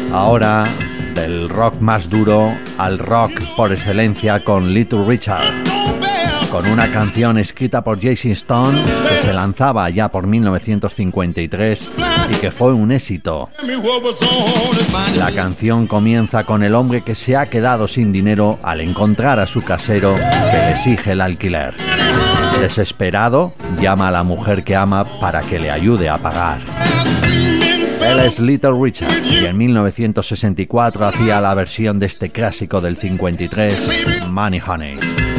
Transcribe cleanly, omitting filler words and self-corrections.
Ahora, del rock más duro al rock por excelencia con Little Richard, con una canción escrita por Jason Stone que se lanzaba ya por 1953 y que fue un éxito. La canción comienza con el hombre que se ha quedado sin dinero al encontrar a su casero que le exige el alquiler. Desesperado, llama a la mujer que ama para que le ayude a pagar. Él es Little Richard y en 1964 hacía la versión de este clásico del 53, Money Honey.